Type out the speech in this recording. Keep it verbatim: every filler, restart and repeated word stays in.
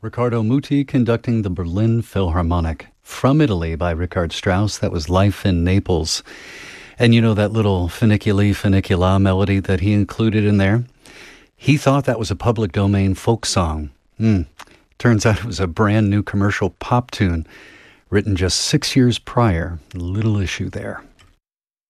Riccardo Muti conducting the Berlin Philharmonic. From Italy by Richard Strauss. That was Life in Naples. And you know that little Funiculi Funicula melody that he included in there? He thought that was a public domain folk song. Mm. Turns out it was a brand new commercial pop tune written just six years prior. Little issue there.